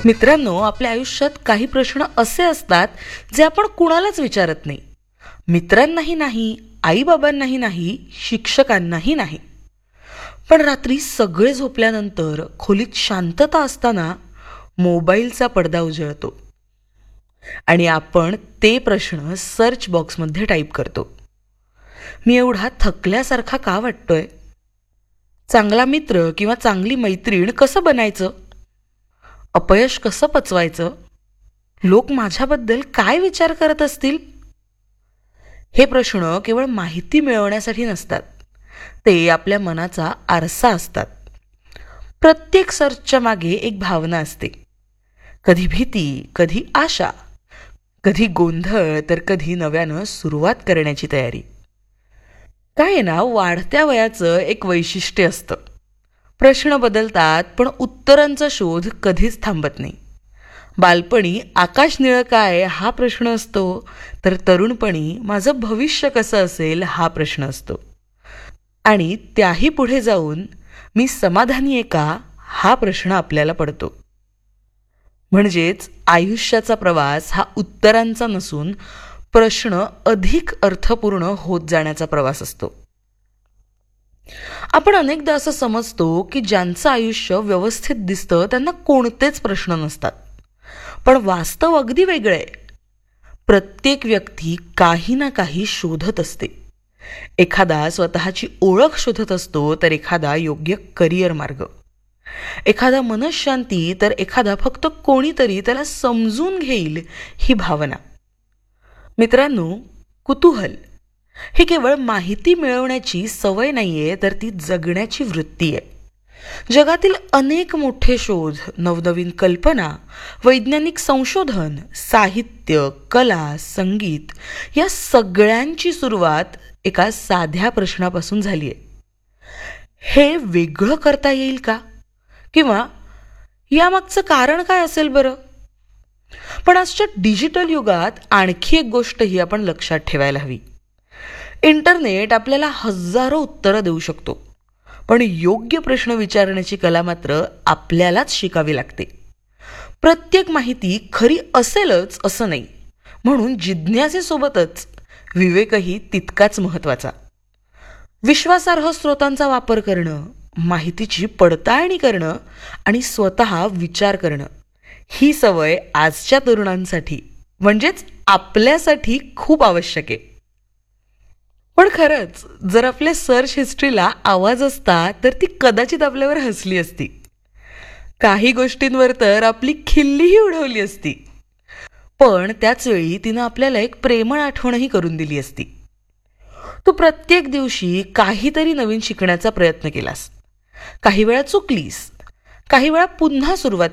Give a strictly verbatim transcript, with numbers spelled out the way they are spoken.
मित्रांनो, आपल्या आयुष्यात काही प्रश्न असे असतात जे आपण कुणालाच विचारत नाही. मित्रांनाही नाही, आईबाबांनाही नाही, शिक्षकांनाही नाही. पण रात्री सगळे झोपल्यानंतर खोलीत शांतता असताना मोबाईलचा पडदा उजळतो आणि आपण ते प्रश्न सर्च बॉक्समध्ये टाईप करतो. मी एवढा थकल्यासारखा का वाटतोय? चांगला मित्र किंवा चांगली मैत्रीण कसं बनायचं? अपयश कसं पचवायचं? लोक माझ्याबद्दल काय विचार करत असतील? हे प्रश्न केवळ माहिती मिळवण्यासाठी नसतात, ते आपल्या मनाचा आरसा असतात. प्रत्येक सर्चच्या मागे एक भावना असते. कधी भीती, कधी आशा, कधी गोंधळ, तर कधी नव्यानं सुरुवात करण्याची तयारी. काय आहे ना, वाढत्या वयाचं एक वैशिष्ट्य असतं. प्रश्न बदलतात पण उत्तरांचा शोध कधीच थांबत नाही. बालपणी आकाश निळं काय हा प्रश्न असतो, तर तरुणपणी माझं भविष्य कसं असेल हा प्रश्न असतो. आणि त्याही पुढे जाऊन मी समाधानी आहे का हा प्रश्न आपल्याला पडतो. म्हणजेच आयुष्याचा प्रवास हा उत्तरांचा नसून प्रश्न अधिक अर्थपूर्ण होत जाण्याचा प्रवास असतो. आपण अनेकदा असं समजतो की ज्यांचं आयुष्य व्यवस्थित दिसतं त्यांना कोणतेच प्रश्न नसतात, पण वास्तव अगदी वेगळे आहे. प्रत्येक व्यक्ती काही ना काही शोधत असते. एखादा स्वतःची ओळख शोधत असतो, तर एखादा योग्य करिअर मार्ग, एखादा मनःशांती, तर एखादा फक्त कोणीतरी त्याला समजून घेईल ही भावना. मित्रांनो, कुतूहल ही केवळ माहिती मिळवण्याची सवय नाहीये, तर ती जगण्याची वृत्ती आहे. जगातील अनेक मोठे शोध, नवनवीन कल्पना, वैज्ञानिक संशोधन, साहित्य, कला, संगीत या सगळ्यांची सुरुवात एका साध्या प्रश्नापासून झाली आहे. हे वेगळं करता येईल का? किंवा यामागचं कारण काय असेल बरं? पण आजच्या डिजिटल युगात आणखी एक गोष्ट ही आपण लक्षात ठेवायला हवी. इंटरनेट आपल्याला हजारो उत्तरं देऊ शकतो, पण योग्य प्रश्न विचारण्याची कला मात्र आपल्यालाच शिकावी लागते. प्रत्येक माहिती खरी असेलच असं नाही, म्हणून जिज्ञासेसोबतच विवेकही तितकाच महत्त्वाचा. विश्वासार्ह स्रोतांचा वापर करणं, माहितीची पडताळणी करणं आणि स्वतः विचार करणं, ही सवय आजच्या तरुणांसाठी म्हणजेच आपल्यासाठी खूप आवश्यक आहे. पण खरंच जर आपल्या सर्च हिस्ट्रीला आवाज असता तर ती कदाचित आपल्यावर हसली असती. काही गोष्टींवर तर आपली खिल्लीही उडवली असती. पण त्याच वेळी तिनं आपल्याला एक प्रेमळ आठवणही करून दिली असती. तू प्रत्येक दिवशी काहीतरी नवीन शिकण्याचा प्रयत्न केलास, काही वेळा चुकलीस, काही वेळा पुन्हा सुरुवात